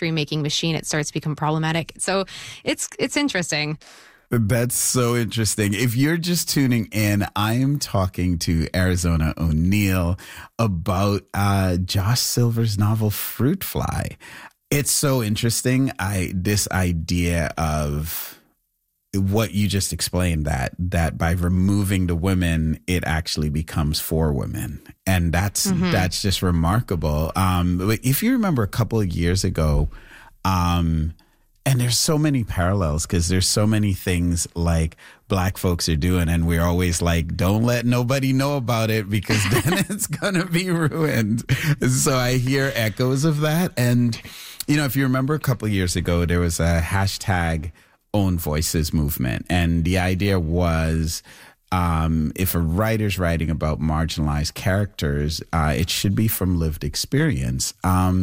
history-making machine, it starts to become problematic. So it's interesting. That's so interesting. If you're just tuning in, I am talking to Arizona O'Neil about Josh Silver's novel Fruit Fly. It's so interesting. This idea of what you just explained, that by removing the women, it actually becomes for women. And that's just remarkable. If you remember a couple of years ago, and there's so many parallels because there's so many things like Black folks are doing, and we're always like, don't let nobody know about it because then it's going to be ruined. So I hear echoes of that. And, you know, if you remember a couple of years ago, there was a hashtag Own Voices movement. And the idea was if a writer's writing about marginalized characters, it should be from lived experience.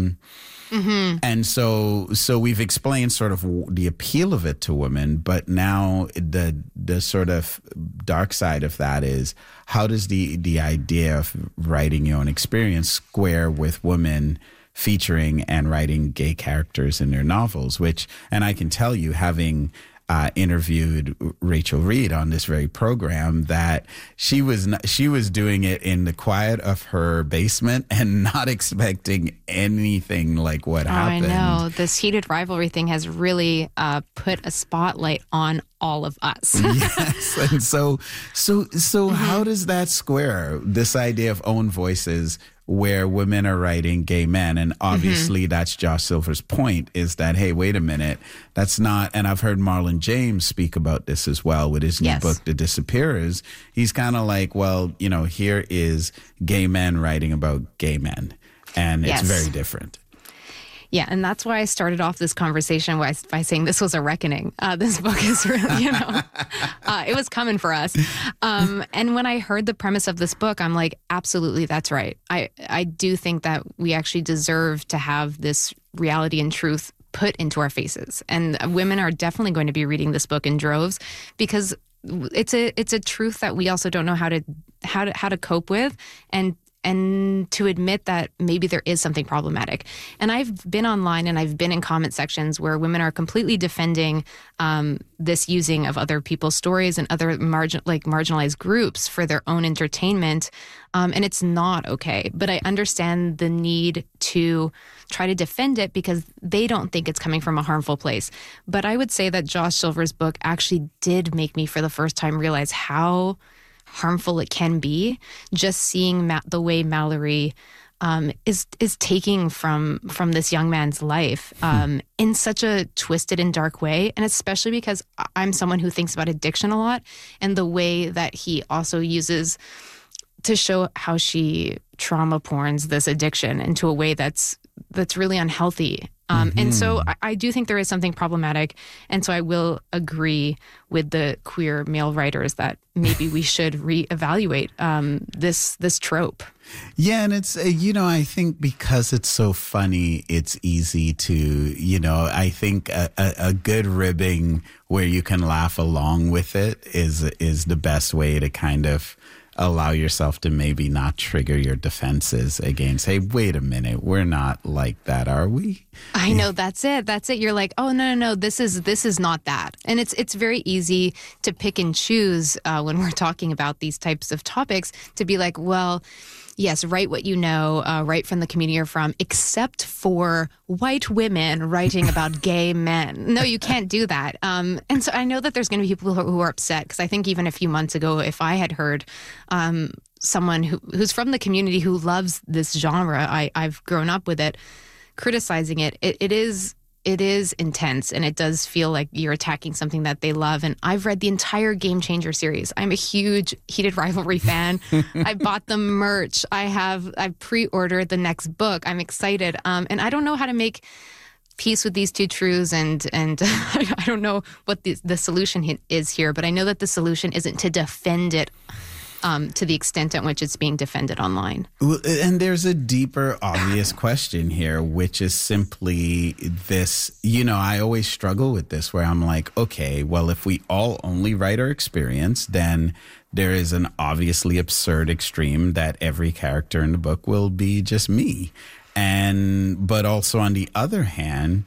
And so we've explained sort of the appeal of it to women, but now the sort of dark side of that is how does the idea of writing your own experience square with women featuring and writing gay characters in their novels, and I can tell you, having interviewed Rachel Reed on this very program, that she was doing it in the quiet of her basement and not expecting anything like what happened. I know. This heated rivalry thing has really put a spotlight on all of us. Yes. And so how does that square this idea of own voices where women are writing gay men? And obviously that's Josh Silver's point, is that, hey, wait a minute, that's not, and I've heard Marlon James speak about this as well with his new book, The Disappearers. He's kind of like, well, you know, here is gay men writing about gay men, and it's very different. Yeah, and that's why I started off this conversation by saying this was a reckoning. This book is really, it was coming for us. And when I heard the premise of this book, I'm like, absolutely, that's right. I do think that we actually deserve to have this reality and truth put into our faces. And women are definitely going to be reading this book in droves because it's a truth that we also don't know how to cope with, and to admit that maybe there is something problematic. And I've been online and I've been in comment sections where women are completely defending this using of other people's stories and other marginalized groups for their own entertainment. And it's not okay. But I understand the need to try to defend it because they don't think it's coming from a harmful place. But I would say that Josh Silver's book actually did make me for the first time realize how harmful it can be, just seeing the way Mallory is taking from this young man's life in such a twisted and dark way. And especially because I'm someone who thinks about addiction a lot, and the way that he also uses to show how she trauma porns this addiction into a way that's really unhealthy. And so I do think there is something problematic. And so I will agree with the queer male writers that maybe we should reevaluate this trope. Yeah, and it's, I think because it's so funny, it's easy to, I think a good ribbing where you can laugh along with it is the best way to kind of allow yourself to maybe not trigger your defenses against, hey, wait a minute, we're not like that, are we? I know, that's it. You're like, oh, no, this is not that. And it's very easy to pick and choose when we're talking about these types of topics, to be like, well, yes, write what you know, write from the community you're from, except for white women writing about gay men. No, you can't do that. And so I know that there's going to be people who are upset, because I think even a few months ago, if I had heard someone who's from the community who loves this genre, I've grown up with it, criticizing it, it is intense, and it does feel like you're attacking something that they love. And I've read the entire Game Changer series. I'm a huge Heated Rivalry fan. I bought the merch. I pre-ordered the next book. I'm excited. And I don't know how to make peace with these two truths, and I don't know what the solution is here, but I know that the solution isn't to defend it to the extent at which it's being defended online. Well, and there's a deeper, obvious question here, which is simply this, I always struggle with this, where I'm like, okay, well, if we all only write our experience, then there is an obviously absurd extreme that every character in the book will be just me. But also on the other hand,